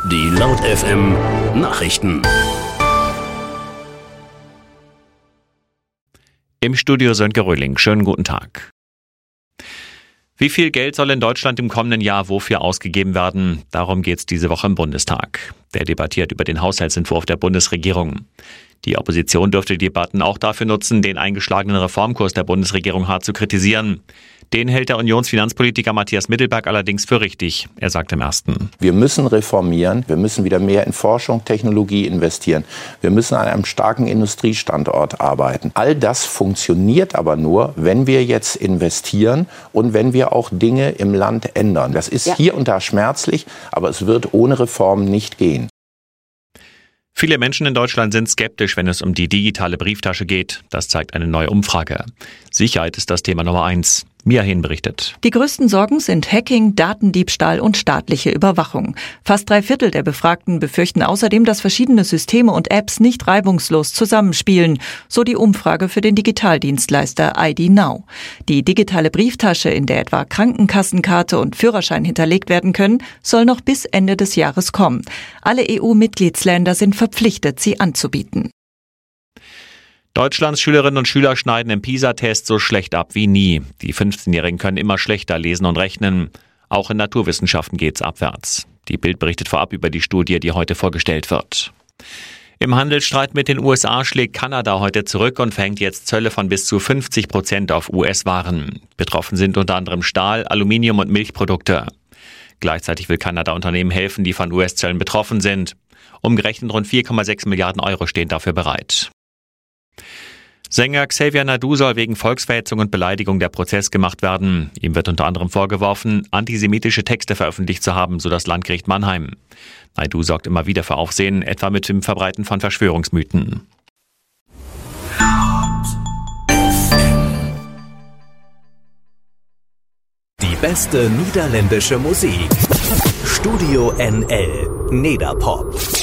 Die Laut FM Nachrichten. Im Studio Sönke Röhling. Schönen guten Tag. Wie viel Geld soll in Deutschland im kommenden Jahr wofür ausgegeben werden? Darum geht es diese Woche im Bundestag. Der debattiert über den Haushaltsentwurf der Bundesregierung. Die Opposition dürfte die Debatten auch dafür nutzen, den eingeschlagenen Reformkurs der Bundesregierung hart zu kritisieren. Den hält der Unionsfinanzpolitiker Matthias Mittelberg allerdings für richtig. Er sagt im Ersten: Wir müssen reformieren, wir müssen wieder mehr in Forschung, Technologie investieren. Wir müssen an einem starken Industriestandort arbeiten. All das funktioniert aber nur, wenn wir jetzt investieren und wenn wir auch Dinge im Land ändern. Das ist hier und da schmerzlich, aber es wird ohne Reform nicht gehen. Viele Menschen in Deutschland sind skeptisch, wenn es um die digitale Brieftasche geht. Das zeigt eine neue Umfrage. Sicherheit ist das Thema Nummer 1. Mia Hehn berichtet. Die größten Sorgen sind Hacking, Datendiebstahl und staatliche Überwachung. Fast 3/4 der Befragten befürchten außerdem, dass verschiedene Systeme und Apps nicht reibungslos zusammenspielen, so die Umfrage für den Digitaldienstleister ID Now. Die digitale Brieftasche, in der etwa Krankenkassenkarte und Führerschein hinterlegt werden können, soll noch bis Ende des Jahres kommen. Alle EU-Mitgliedsländer sind verpflichtet, sie anzubieten. Deutschlands Schülerinnen und Schüler schneiden im PISA-Test so schlecht ab wie nie. Die 15-Jährigen können immer schlechter lesen und rechnen. Auch in Naturwissenschaften geht's abwärts. Die Bild berichtet vorab über die Studie, die heute vorgestellt wird. Im Handelsstreit mit den USA schlägt Kanada heute zurück und verhängt jetzt Zölle von bis zu 50% auf US-Waren. Betroffen sind unter anderem Stahl, Aluminium und Milchprodukte. Gleichzeitig will Kanada Unternehmen helfen, die von US-Zöllen betroffen sind. Umgerechnet rund 4,6 Milliarden Euro stehen dafür bereit. Sänger Xavier Naidoo soll wegen Volksverhetzung und Beleidigung der Prozess gemacht werden. Ihm wird unter anderem vorgeworfen, antisemitische Texte veröffentlicht zu haben, so das Landgericht Mannheim. Naidoo sorgt immer wieder für Aufsehen, etwa mit dem Verbreiten von Verschwörungsmythen. Die beste niederländische Musik. Studio NL Nederpop.